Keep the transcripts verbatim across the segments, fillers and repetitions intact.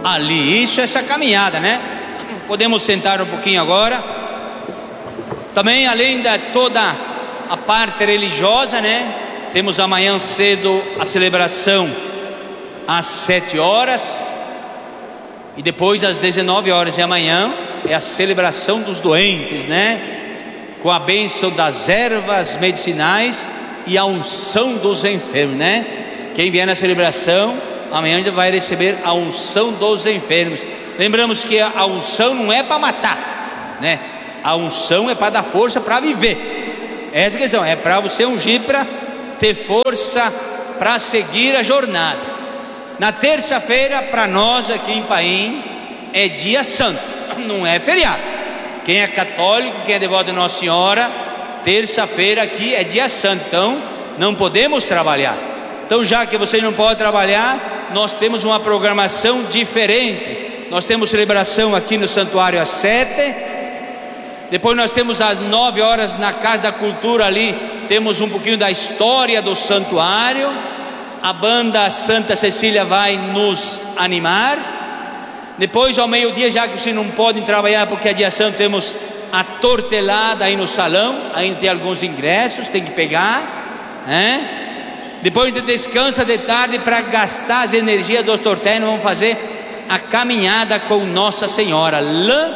ali. Isso é essa caminhada, né? Podemos sentar um pouquinho agora. Também, além de toda a parte religiosa, né? Temos amanhã cedo a celebração às sete horas. E depois às dezenove horas de amanhã é a celebração dos doentes, né? Com a bênção das ervas medicinais e a unção dos enfermos, né? Quem vier na celebração amanhã já vai receber a unção dos enfermos. Lembramos que a unção não é para matar, né? A unção é para dar força para viver. Essa é a questão, é para você ungir, para ter força para seguir a jornada. Na terça-feira, para nós aqui em Paim, é dia santo, não é feriado. Quem é católico, quem é devoto de Nossa Senhora, terça-feira aqui é dia santo, então não podemos trabalhar. Então, já que você não pode trabalhar, nós temos uma programação diferente. Nós temos celebração aqui no santuário às sete, depois nós temos às nove horas na Casa da Cultura ali, temos um pouquinho da história do santuário. A banda Santa Cecília vai nos animar. Depois ao meio-dia, já que vocês não podem trabalhar porque é dia santo, temos a tortelada aí no salão. Ainda tem alguns ingressos, tem que pegar, né? Depois de descansa de tarde para gastar as energias dos tortéis, nós vamos fazer a caminhada com Nossa Senhora lá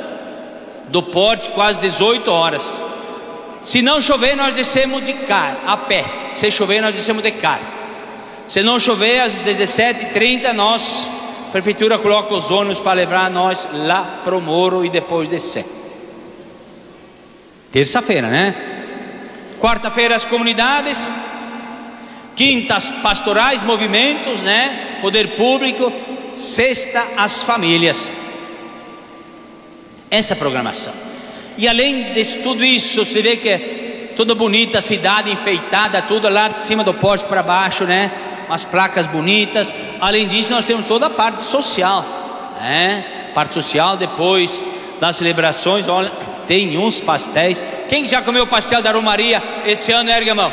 do Porte, quase dezoito horas. Se não chover, nós descemos de carro, a pé. Se chover, nós descemos de carro. Se não chover, às dezessete e trinta, nós, a prefeitura coloca os ônibus para levar nós lá para o Moro e depois descer. Terça-feira, né? Quarta-feira, as comunidades. Quinta, as pastorais, movimentos, né? Poder público. Sexta, as famílias. Essa é a programação. E além de tudo isso, você vê que é toda bonita, a cidade enfeitada, tudo lá de cima do pórtico para baixo, né? Umas placas bonitas. Além disso, nós temos toda a parte social, né? Parte social, depois das celebrações, olha, tem uns pastéis. Quem já comeu o pastel da Romaria esse ano, ergue a mão.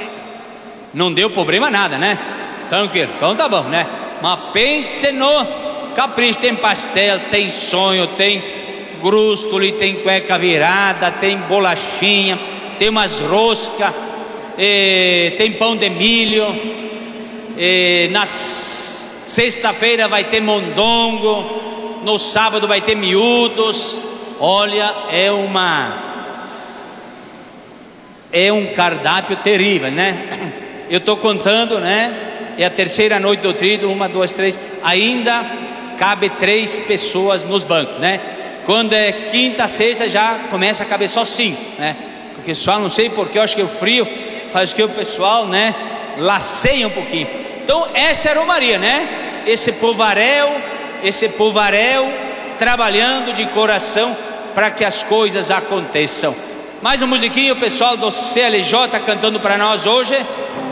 Não deu problema nada, né? Tranquilo, então tá bom, né? Mas pense no capricho. Tem pastel, tem sonho, tem grústoli, tem cueca virada, tem bolachinha, tem umas roscas, eh, tem pão de milho. Eh, na sexta-feira vai ter mondongo, no sábado vai ter miúdos. Olha, é uma é um cardápio terrível, né? Eu estou contando, né? É a terceira noite do tríduo, uma, duas, três. Ainda cabe três pessoas nos bancos, né? Quando é quinta, sexta, já começa a caber só cinco, né? Porque só não sei porque, eu acho que o frio faz que o pessoal, né, laceia um pouquinho. Então essa é a Romaria, né? Esse povaréu, esse povaréu trabalhando de coração para que as coisas aconteçam. Mais um musiquinho, o pessoal do C L J cantando para nós hoje.